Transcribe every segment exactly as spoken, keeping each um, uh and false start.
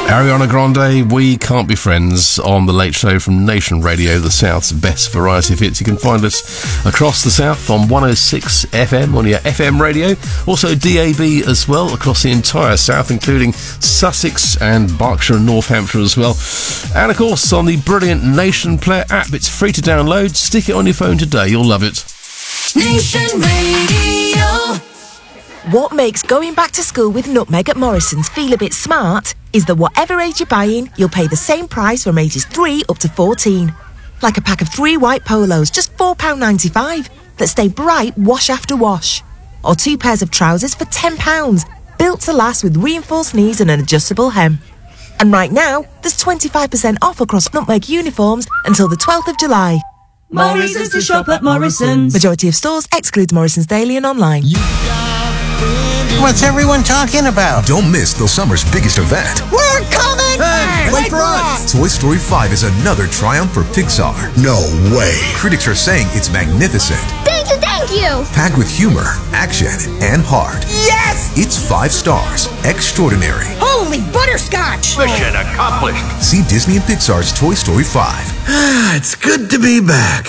Ariana Grande, We Can't Be Friends, on The Late Show from Nation Radio, the South's best variety of hits. You can find us across the South on one oh six F M on your F M radio. Also D A B as well across the entire South, including Sussex and Berkshire and North Hampshire as well. And of course on the brilliant Nation Player app. It's free to download. Stick it on your phone today. You'll love it. Nation Radio. What makes going back to school with Nutmeg at Morrison's feel a bit smart is that whatever age you're buying, you'll pay the same price from ages three up to fourteen. Like a pack of three white polos, just four pounds ninety-five, that stay bright wash after wash. Or two pairs of trousers for ten pounds, built to last with reinforced knees and an adjustable hem. And right now, there's twenty-five percent off across Nutmeg uniforms until the twelfth of July. Morrison's to shop at Morrison's. Majority of stores excludes Morrison's Daily and online. What's everyone talking about? Don't miss the summer's biggest event. We're coming! Hey, wait for us! Toy Story five is another triumph for Pixar. No way. Critics are saying it's magnificent. Thank you, thank you! Packed with humor, action, and heart. Yes! It's five stars. Extraordinary. Holy butterscotch! Mission accomplished. See Disney and Pixar's Toy Story five. It's good to be back.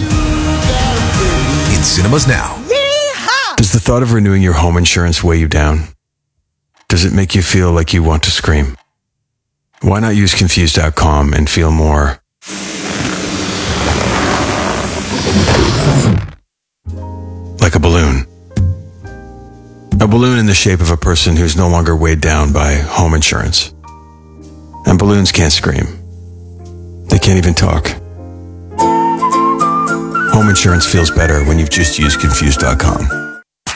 In cinemas now. Does the thought of renewing your home insurance weigh you down? Does it make you feel like you want to scream? Why not use Confused dot com and feel more like a balloon? A balloon in the shape of a person who's no longer weighed down by home insurance. And balloons can't scream. They can't even talk. Home insurance feels better when you've just used Confused dot com.